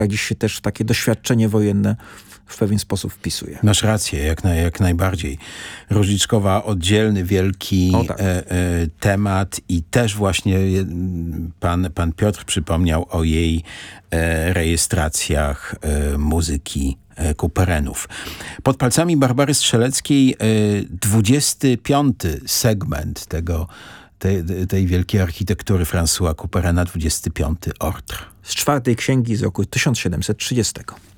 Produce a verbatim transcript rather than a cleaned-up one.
dziś się też w takie doświadczenie wojenne w pewien sposób wpisuje. Masz rację, jak, na, jak najbardziej. Różniczkowa, oddzielny, wielki O, tak. e, e, temat i też właśnie e, pan, pan Piotr przypomniał o jej e, rejestracjach e, muzyki e, Couperenów. Pod palcami Barbary Strzeleckiej e, dwudziesty piąty segment tego, tej, tej wielkiej architektury Françoisa Couperena, dwudziesty piąty Ordre. Z czwartej księgi z roku tysiąc siedemset trzydziestego.